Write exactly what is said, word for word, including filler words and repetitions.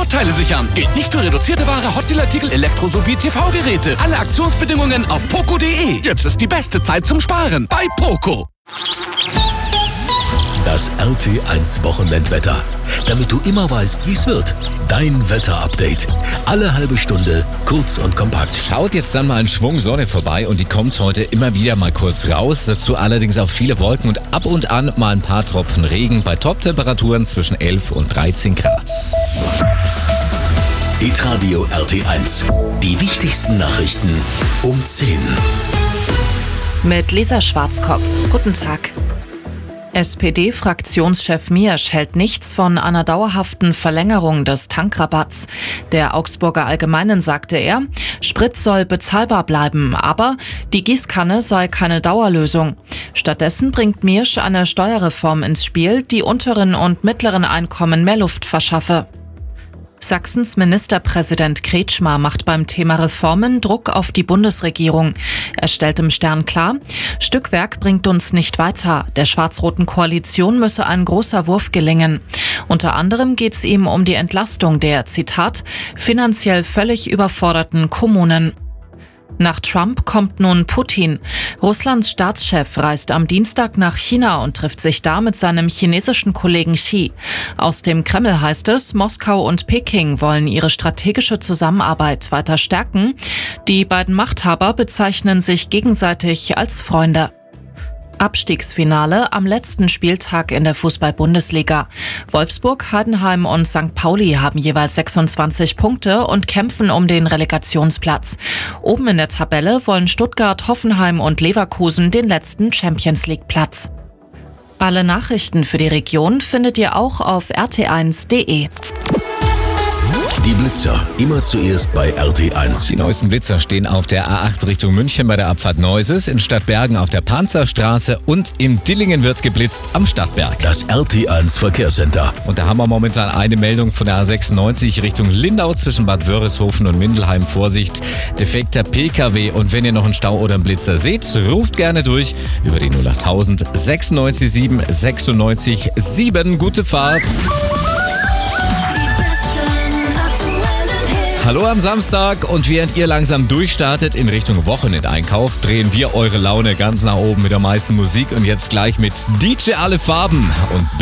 Vorteile sichern. Gilt nicht für reduzierte Ware, Hotdeal-Artikel, Elektro- sowie T V-Geräte. Alle Aktionsbedingungen auf poco punkt de. Jetzt ist die beste Zeit zum Sparen bei Poco. Das R T eins Wochenendwetter. Damit du immer weißt, wie es wird. Dein Wetterupdate. Alle halbe Stunde, kurz und kompakt. Schaut jetzt dann mal ein Schwung Sonne vorbei und die kommt heute immer wieder mal kurz raus. Dazu allerdings auch viele Wolken und ab und an mal ein paar Tropfen Regen bei Top-Temperaturen zwischen elf und dreizehn Grad. Hitradio R T eins. Die wichtigsten Nachrichten um zehn. Mit Lisa Schwarzkopf. Guten Tag. S P D-Fraktionschef Miersch hält nichts von einer dauerhaften Verlängerung des Tankrabatts. Der Augsburger Allgemeinen sagte er, Sprit soll bezahlbar bleiben, aber die Gießkanne sei keine Dauerlösung. Stattdessen bringt Miersch eine Steuerreform ins Spiel, die unteren und mittleren Einkommen mehr Luft verschaffe. Sachsens Ministerpräsident Kretschmer macht beim Thema Reformen Druck auf die Bundesregierung. Er stellt im Stern klar, Stückwerk bringt uns nicht weiter. Der schwarz-roten Koalition müsse ein großer Wurf gelingen. Unter anderem geht es ihm um die Entlastung der, Zitat, finanziell völlig überforderten Kommunen. Nach Trump kommt nun Putin. Russlands Staatschef reist am Dienstag nach China und trifft sich da mit seinem chinesischen Kollegen Xi. Aus dem Kreml heißt es, Moskau und Peking wollen ihre strategische Zusammenarbeit weiter stärken. Die beiden Machthaber bezeichnen sich gegenseitig als Freunde. Abstiegsfinale am letzten Spieltag in der Fußball-Bundesliga. Wolfsburg, Heidenheim und Sankt Pauli haben jeweils sechsundzwanzig Punkte und kämpfen um den Relegationsplatz. Oben in der Tabelle wollen Stuttgart, Hoffenheim und Leverkusen den letzten Champions-League-Platz. Alle Nachrichten für die Region findet ihr auch auf r t eins punkt de. Die Blitzer, immer zuerst bei R T eins. Die neuesten Blitzer stehen auf der A acht Richtung München bei der Abfahrt Neuses, in Stadtbergen auf der Panzerstraße und in Dillingen wird geblitzt am Stadtberg. Das R T eins Verkehrscenter. Und da haben wir momentan eine Meldung von der A sechsundneunzig Richtung Lindau zwischen Bad Wörishofen und Mindelheim. Vorsicht, defekter P K W. Und wenn ihr noch einen Stau oder einen Blitzer seht, ruft gerne durch über die null achttausend sechsundneunzig sieben sechsundneunzig sieben. Gute Fahrt! Hallo am Samstag und während ihr langsam durchstartet in Richtung Wochenendeinkauf, drehen wir eure Laune ganz nach oben mit der meisten Musik und jetzt gleich mit D J Alle Farben und